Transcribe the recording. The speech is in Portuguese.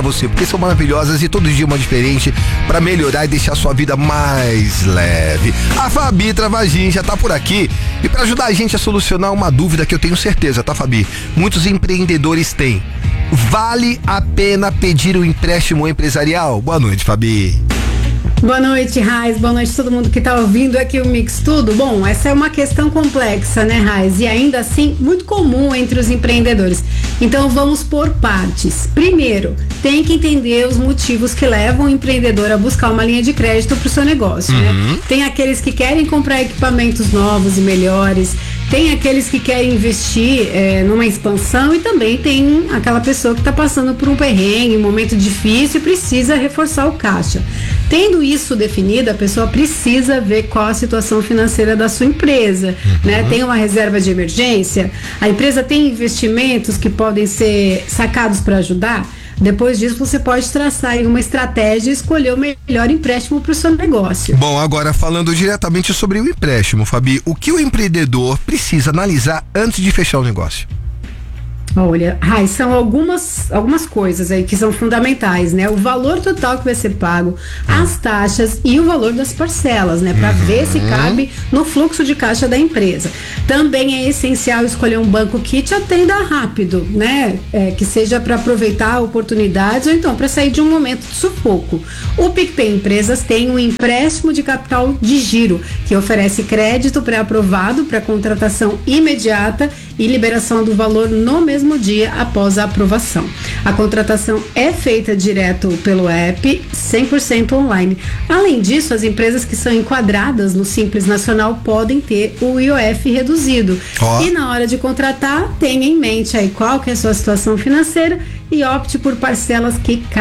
você, porque são maravilhosas e todo dia uma diferente para melhorar e deixar sua vida mais leve. A Fabi Travagin já tá por aqui e para ajudar a gente a solucionar uma dúvida que eu tenho certeza, tá, Fabi? Muitos empreendedores têm. Vale a pena pedir um empréstimo empresarial? Boa noite, Fabi. Boa noite, Raiz. Boa noite a todo mundo que está ouvindo aqui o Mix Tudo. Bom, essa é uma questão complexa, né, Raiz? E ainda assim, muito comum entre os empreendedores. Então, vamos por partes. Primeiro, tem que entender os motivos que levam o empreendedor a buscar uma linha de crédito para o seu negócio, né? Tem aqueles que querem comprar equipamentos novos e melhores, tem aqueles que querem investir numa expansão e também tem aquela pessoa que está passando por um perrengue, um momento difícil e precisa reforçar o caixa. Tendo isso definido, a pessoa precisa ver qual a situação financeira da sua empresa, né? Tem uma reserva de emergência? A empresa tem investimentos que podem ser sacados para ajudar? Depois disso, você pode traçar aí uma estratégia e escolher o melhor empréstimo para o seu negócio. Bom, agora falando diretamente sobre o empréstimo, Fabi, o que o empreendedor precisa analisar antes de fechar o negócio? Olha, são algumas coisas aí que são fundamentais, né? O valor total que vai ser pago, as taxas e o valor das parcelas, né? Para ver se cabe no fluxo de caixa da empresa. Também é essencial escolher um banco que te atenda rápido, né? Que seja para aproveitar oportunidades ou então para sair de um momento de sufoco. O PicPay Empresas tem um empréstimo de capital de giro que oferece crédito pré-aprovado para contratação imediata e liberação do valor no mesmo dia após a aprovação. A contratação é feita direto pelo app, 100% online. Além disso, as empresas que são enquadradas no Simples Nacional podem ter o IOF reduzido. E na hora de contratar, tenha em mente aí qual que é a sua situação financeira e opte por parcelas que